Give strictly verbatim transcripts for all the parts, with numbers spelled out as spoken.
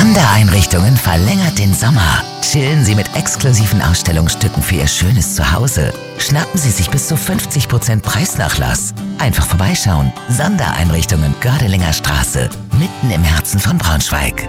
Sondereinrichtungen verlängert den Sommer. Chillen Sie mit exklusiven Ausstellungsstücken für Ihr schönes Zuhause. Schnappen Sie sich bis zu fünfzig Prozent Preisnachlass. Einfach vorbeischauen. Sondereinrichtungen Gördelinger Straße, mitten im Herzen von Braunschweig.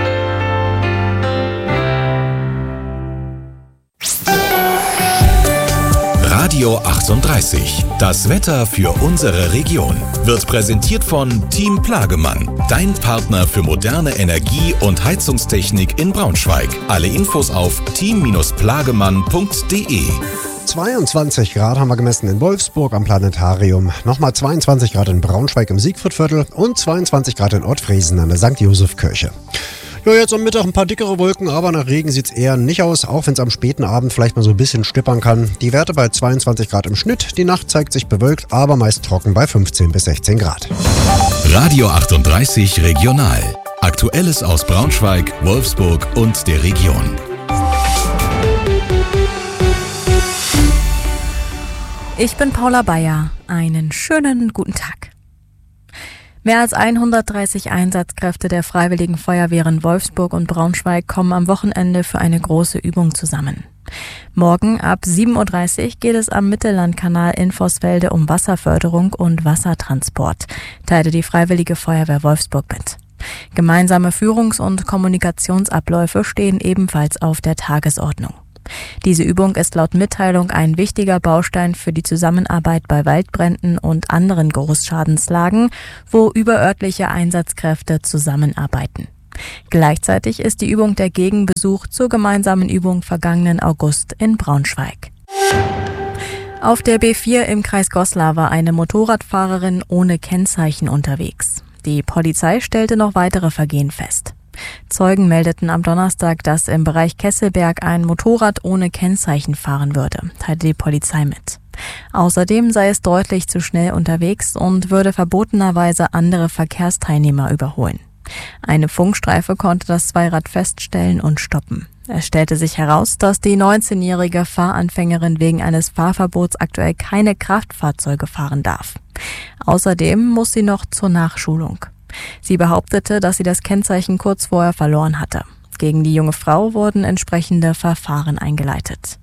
Radio achtunddreißig. Das Wetter für unsere Region wird präsentiert von Team Plagemann, dein Partner für moderne Energie- und Heizungstechnik in Braunschweig. Alle Infos auf team plagemann punkt de. zweiundzwanzig Grad haben wir gemessen in Wolfsburg am Planetarium, nochmal zweiundzwanzig Grad in Braunschweig im Siegfriedviertel und zweiundzwanzig Grad in Ottfriesen an der Sankt Joseph Kirche. Ja, jetzt am Mittag ein paar dickere Wolken, aber nach Regen sieht es eher nicht aus, auch wenn es am späten Abend vielleicht mal so ein bisschen stippern kann. Die Werte bei zweiundzwanzig Grad im Schnitt, die Nacht zeigt sich bewölkt, aber meist trocken bei fünfzehn bis sechzehn Grad. Radio achtunddreißig Regional. Aktuelles aus Braunschweig, Wolfsburg und der Region. Ich bin Paula Bayer. Einen schönen guten Tag. Mehr als hundertdreißig Einsatzkräfte der Freiwilligen Feuerwehren Wolfsburg und Braunschweig kommen am Wochenende für eine große Übung zusammen. Morgen ab sieben Uhr dreißig geht es am Mittellandkanal in Vosswälde um Wasserförderung und Wassertransport, teilte die Freiwillige Feuerwehr Wolfsburg mit. Gemeinsame Führungs- und Kommunikationsabläufe stehen ebenfalls auf der Tagesordnung. Diese Übung ist laut Mitteilung ein wichtiger Baustein für die Zusammenarbeit bei Waldbränden und anderen Großschadenslagen, wo überörtliche Einsatzkräfte zusammenarbeiten. Gleichzeitig ist die Übung der Gegenbesuch zur gemeinsamen Übung vergangenen August in Braunschweig. Auf der B vier im Kreis Goslar war eine Motorradfahrerin ohne Kennzeichen unterwegs. Die Polizei stellte noch weitere Vergehen fest. Zeugen meldeten am Donnerstag, dass im Bereich Kesselberg ein Motorrad ohne Kennzeichen fahren würde, teilte die Polizei mit. Außerdem sei es deutlich zu schnell unterwegs und würde verbotenerweise andere Verkehrsteilnehmer überholen. Eine Funkstreife konnte das Zweirad feststellen und stoppen. Es stellte sich heraus, dass die neunzehnjährige Fahranfängerin wegen eines Fahrverbots aktuell keine Kraftfahrzeuge fahren darf. Außerdem muss sie noch zur Nachschulung. Sie behauptete, dass sie das Kennzeichen kurz vorher verloren hatte. Gegen die junge Frau wurden entsprechende Verfahren eingeleitet.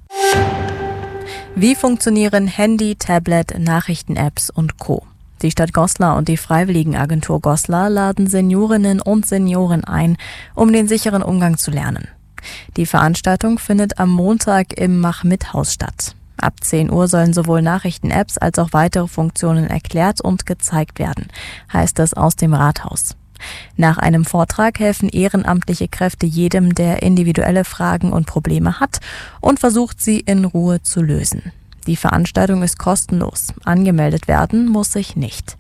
Wie funktionieren Handy, Tablet, Nachrichten-Apps und Co.? Die Stadt Goslar und die Freiwilligenagentur Goslar laden Seniorinnen und Senioren ein, um den sicheren Umgang zu lernen. Die Veranstaltung findet am Montag im Mach-Mit-Haus statt. Ab zehn Uhr sollen sowohl Nachrichten-Apps als auch weitere Funktionen erklärt und gezeigt werden, heißt es aus dem Rathaus. Nach einem Vortrag helfen ehrenamtliche Kräfte jedem, der individuelle Fragen und Probleme hat und versucht, sie in Ruhe zu lösen. Die Veranstaltung ist kostenlos. Angemeldet werden muss sich nicht.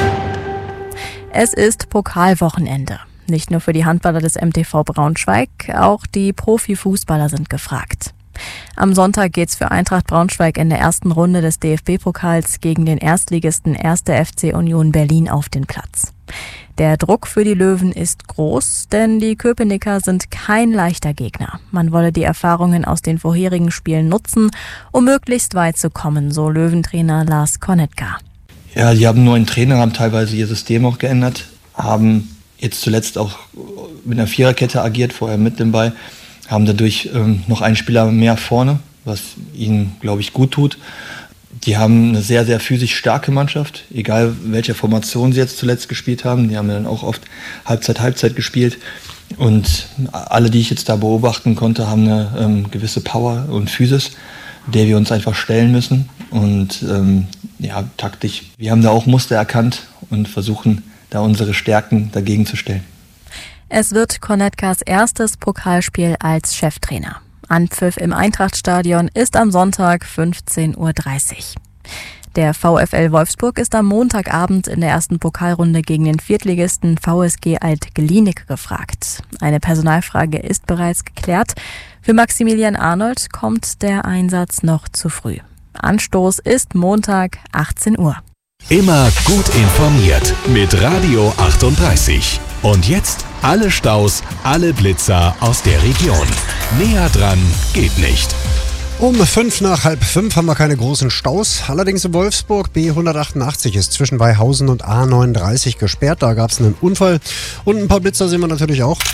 Es ist Pokalwochenende. Nicht nur für die Handballer des M T V Braunschweig, auch die Profifußballer sind gefragt. Am Sonntag geht's für Eintracht Braunschweig in der ersten Runde des D F B-Pokals gegen den Erstligisten erster F C Union Berlin auf den Platz. Der Druck für die Löwen ist groß, denn die Köpenicker sind kein leichter Gegner. Man wolle die Erfahrungen aus den vorherigen Spielen nutzen, um möglichst weit zu kommen, so Löwentrainer Lars Konetka. Ja, die haben nur einen Trainer, haben teilweise ihr System auch geändert, haben jetzt zuletzt auch mit einer Viererkette agiert, vorher mit dem Ball, haben dadurch ähm, noch einen Spieler mehr vorne, was ihnen, glaube ich, gut tut. Die haben eine sehr, sehr physisch starke Mannschaft, egal welche Formation sie jetzt zuletzt gespielt haben. Die haben ja dann auch oft Halbzeit, Halbzeit gespielt. Und alle, die ich jetzt da beobachten konnte, haben eine ähm, gewisse Power und Physis, der wir uns einfach stellen müssen. Und ähm, ja, taktisch, wir haben da auch Muster erkannt und versuchen, da unsere Stärken dagegen zu stellen. Es wird Konetkas erstes Pokalspiel als Cheftrainer. Anpfiff im Eintrachtstadion ist am Sonntag fünfzehn Uhr dreißig. Der VfL Wolfsburg ist am Montagabend in der ersten Pokalrunde gegen den Viertligisten V S G Alt-Glienicke gefragt. Eine Personalfrage ist bereits geklärt. Für Maximilian Arnold kommt der Einsatz noch zu früh. Anstoß ist Montag achtzehn Uhr. Immer gut informiert mit Radio achtunddreißig. Und jetzt alle Staus, alle Blitzer aus der Region. Näher dran geht nicht. Um fünf nach halb fünf haben wir keine großen Staus. Allerdings in Wolfsburg B hundertachtundachtzig ist zwischen Weihhausen und A neununddreißig gesperrt. Da gab es einen Unfall. Und ein paar Blitzer sehen wir natürlich auch.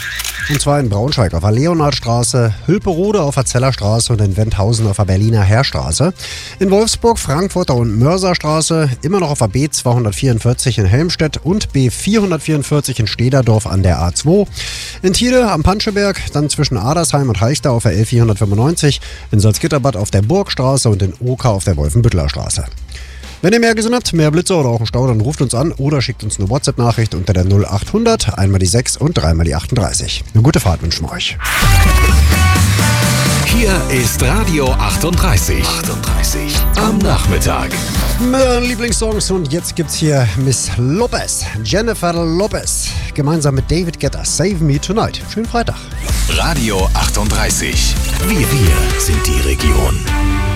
Und zwar in Braunschweig auf der Leonhardstraße, Hülperode auf der Zellerstraße und in Wendhausen auf der Berliner Heerstraße. In Wolfsburg, Frankfurter und Mörserstraße, immer noch auf der B zweihundertvierundvierzig in Helmstedt und B vierhundertvierundvierzig in Stederdorf an der A zwei. In Thiele am Panscheberg, dann zwischen Adersheim und Heichter auf der L vierhundertfünfundneunzig, in Salzgitterbad auf der Burgstraße und in Oker auf der Wolfenbütteler Straße. Wenn ihr mehr gesehen habt, mehr Blitze oder auch einen Stau, dann ruft uns an oder schickt uns eine WhatsApp-Nachricht unter der null achthundert, einmal die sechs und dreimal die achtunddreißig. Eine gute Fahrt wünschen wir euch. Hier ist Radio achtunddreißig. achtunddreißig am Nachmittag. Meine Lieblingssongs und jetzt gibt's hier Miss Lopez, Jennifer Lopez, gemeinsam mit David Guetta, Save Me Tonight. Schönen Freitag. Radio achtunddreißig. Wir, wir sind die Region.